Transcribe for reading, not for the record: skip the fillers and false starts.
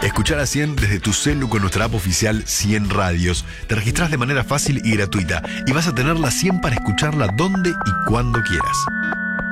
Escuchar a 100 desde tu celu con nuestra app oficial 100 Radios. Te registras de manera fácil y gratuita y vas a tener la 100 para escucharla donde y cuando quieras.